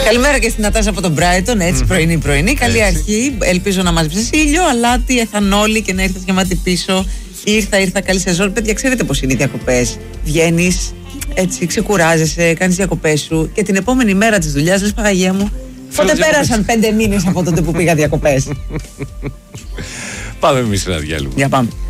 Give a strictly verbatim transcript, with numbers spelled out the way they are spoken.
Καλημέρα και στην Νατάσα από τον Brighton. Έτσι, πρωινή πρωινή. Καλή αρχή. Ελπίζω να μάζεψες ήλιο, αλάτι, εθανόλη και να ήρθες γεμάτη πίσω. Ήρθα, ήρθα, καλή σεζόν. Παιδιά, ξέρετε πώς είναι οι διακοπές. Βγαίνεις, έτσι, ξεκουράζεσαι, κάνεις διακοπές σου και την επόμενη μέρα της δουλειάς λες, Παναγία μου, πότε πέρασαν πέντε μήνες από τότε που πήγα διακοπές. Πάμε εμείς ένα διάλειμμα. Για πάμε.